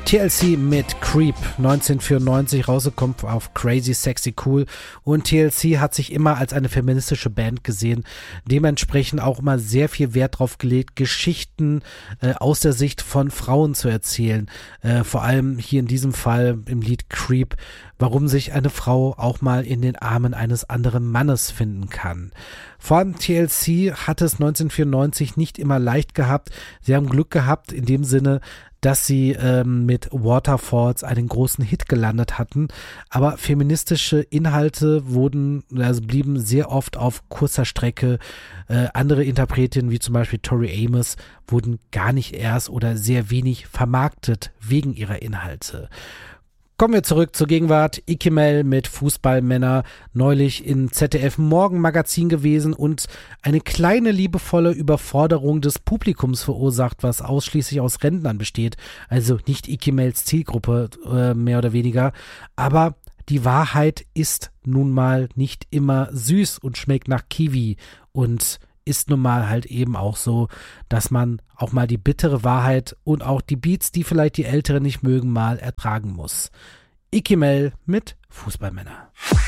TLC mit Creep, 1994 rausgekommen auf Crazy Sexy Cool, und TLC hat sich immer als eine feministische Band gesehen, dementsprechend auch immer sehr viel Wert drauf gelegt, Geschichten aus der Sicht von Frauen zu erzählen, vor allem hier in diesem Fall im Lied Creep, warum sich eine Frau auch mal in den Armen eines anderen Mannes finden kann. Vor allem TLC hat es 1994 nicht immer leicht gehabt. Sie haben Glück gehabt in dem Sinne, dass sie mit Waterfalls einen großen Hit gelandet hatten, aber feministische Inhalte blieben sehr oft auf kurzer Strecke. Andere Interpretinnen, wie zum Beispiel Tori Amos, wurden gar nicht erst oder sehr wenig vermarktet wegen ihrer Inhalte. Kommen wir zurück zur Gegenwart. Ikemel mit Fußballmänner, neulich im ZDF Morgenmagazin gewesen und eine kleine liebevolle Überforderung des Publikums verursacht, was ausschließlich aus Rentnern besteht. Also nicht Ikemels Zielgruppe, mehr oder weniger. Aber die Wahrheit ist nun mal nicht immer süß und schmeckt nach Kiwi und ist nun mal halt eben auch so, dass man auch mal die bittere Wahrheit und auch die Beats, die vielleicht die Älteren nicht mögen, mal ertragen muss. Ikemel mit Fußballmänner.